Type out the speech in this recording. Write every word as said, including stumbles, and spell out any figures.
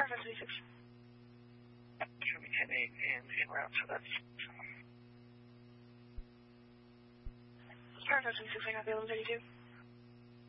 five three six. Show me ten eight and en route, so that's... Star five three six, I got the eleven thirty-two.